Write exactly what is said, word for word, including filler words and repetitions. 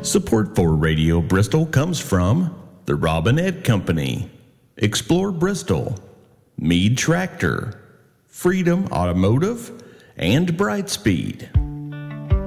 Support for Radio Bristol comes from the Robinette Company, Explore Bristol, Mead Tractor, Freedom Automotive, and Brightspeed.